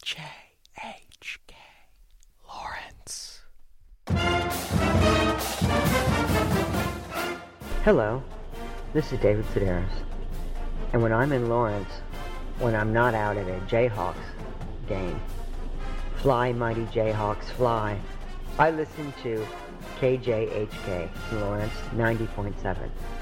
JHK Lawrence. Hello, this is David Sedaris. And when I'm in Lawrence, when I'm not out at a Jayhawks game, fly mighty Jayhawks fly, I listen to KJHK in Lawrence 90.7.